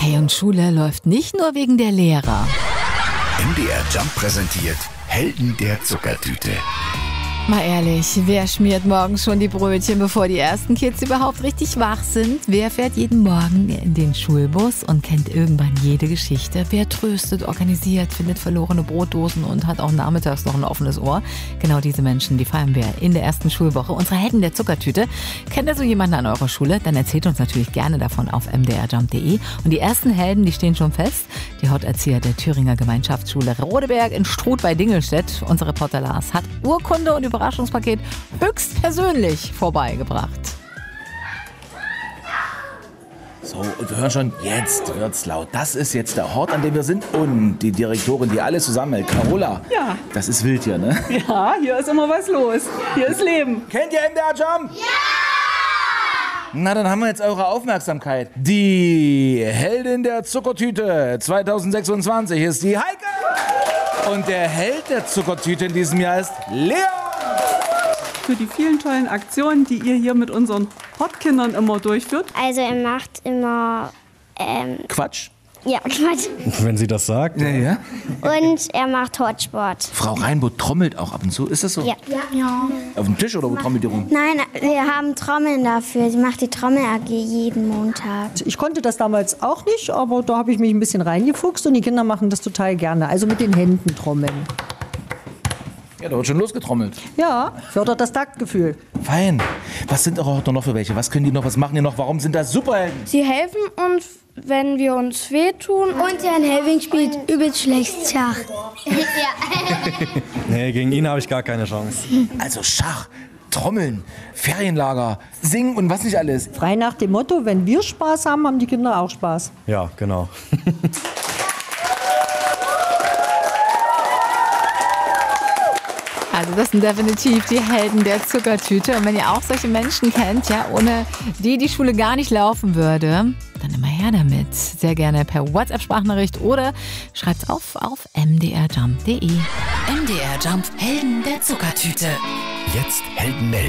Hey, und Schule läuft nicht nur wegen der Lehrer. MDR Jump präsentiert Helden der Zuckertüte. Mal ehrlich, wer schmiert morgens schon die Brötchen, bevor die ersten Kids überhaupt richtig wach sind? Wer fährt jeden Morgen in den Schulbus und kennt irgendwann jede Geschichte? Wer tröstet, organisiert, findet verlorene Brotdosen und hat auch nachmittags noch ein offenes Ohr? Genau diese Menschen, die feiern wir in der ersten Schulwoche. Unsere Helden der Zuckertüte. Kennt ihr so jemanden an eurer Schule? Dann erzählt uns natürlich gerne davon auf mdrjump.de. Und die ersten Helden, die stehen schon fest. Die Haupterzieher der Thüringer Gemeinschaftsschule Rodeberg in Struth bei Dingelstedt. Unser Reporter Lars hat Urkunde und Überraschungspaket höchstpersönlich vorbeigebracht. So, und wir hören schon, jetzt wird's laut. Das ist jetzt der Ort, an dem wir sind. Und die Direktorin, die alles zusammenhält, Carola. Ja. Das ist wild hier, ne? Ja, hier ist immer was los. Hier ist Leben. Kennt ihr MDR Jump? Ja! Na, dann haben wir jetzt eure Aufmerksamkeit. Die Heldin der Zuckertüte 2026 ist die Heike. Und der Held der Zuckertüte in diesem Jahr ist Leon. Für die vielen tollen Aktionen, die ihr hier mit unseren Hortkindern immer durchführt. Also er macht immer, Quatsch. ja, Quatsch. Wenn sie das sagt. Ja. Und er macht Hortsport. Frau Reinbold trommelt auch ab und zu. Ist das so? Ja. Auf dem Tisch oder wo trommelt die rum? Nein, wir haben Trommeln dafür. Sie macht die Trommel-AG jeden Montag. Ich konnte das damals auch nicht, aber da habe ich mich ein bisschen reingefuchst und die Kinder machen das total gerne. Also mit den Händen trommeln. Ja, da wird schon losgetrommelt. Ja, fördert das Taktgefühl. Fein. Was sind eure Horter noch für welche? Was können die noch? Was machen die noch? Warum sind das Superhelden? Sie helfen uns, wenn wir uns wehtun. Und Herrn Helving spielt übelst schlecht Schach. Nee, gegen ihn habe ich gar keine Chance. Also Schach, Trommeln, Ferienlager, Singen und was nicht alles. Frei nach dem Motto, wenn wir Spaß haben, haben die Kinder auch Spaß. Ja, genau. Also das sind definitiv die Helden der Zuckertüte. Und wenn ihr auch solche Menschen kennt, ja, ohne die Schule gar nicht laufen würde, dann immer her damit. Sehr gerne per WhatsApp-Sprachnachricht oder schreibt's auf mdrjump.de. MDR Jump, Helden der Zuckertüte. Jetzt Helden melden.